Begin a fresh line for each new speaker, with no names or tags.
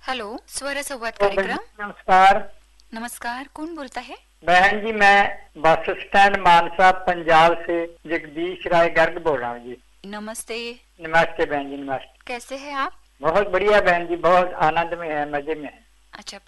Hello, स्वर संवाद
तो
कार्यक्रम।
नमस्कार।
नमस्कार, कौन बोलता है?
बहन जी, मैं बस स्टैंड मानसा पंजाब से जगदीश राय गर्ग बोल रहा हूँ जी।
नमस्ते।
नमस्ते बहन जी, नमस्ते।
कैसे हैं आप?
बहुत बढ़िया बहन जी, बहुत आनंद में है, मजे में है।